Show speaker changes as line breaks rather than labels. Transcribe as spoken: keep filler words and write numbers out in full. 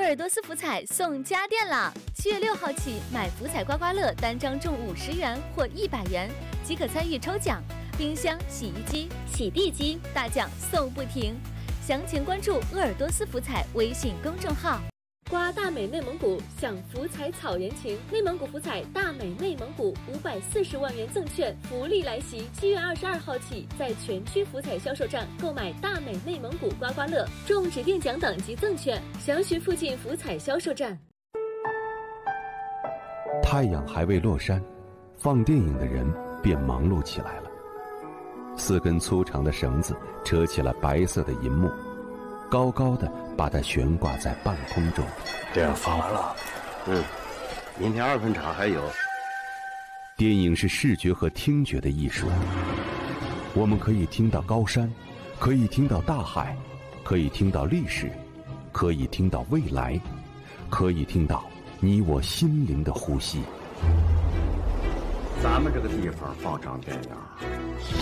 尔多斯福彩送家电啦！七月六号起，买福彩刮刮乐单张中五十元或一百元即可参与抽奖，冰箱、洗衣机、洗地机大奖送不停。详情关注鄂尔多斯福彩微信公众号。
刮大美内蒙古，享福彩草人情。内蒙古福彩大美内蒙古五百四十万元赠券福利来袭！七月二十二号起，在全区福彩销售站购买大美内蒙古刮刮乐，中指定奖等及赠券。详询附近福彩销售站。
太阳还未落山，放电影的人便忙碌起来了。四根粗长的绳子扯起了白色的银幕，高高的把它悬挂在半空中。
这样放完了，嗯，明天二分场还有。
电影是视觉和听觉的艺术，我们可以听到高山，可以听到大海，可以听到历史，可以听到未来，可以听到你我心灵的呼吸。
咱们这个地方放场电影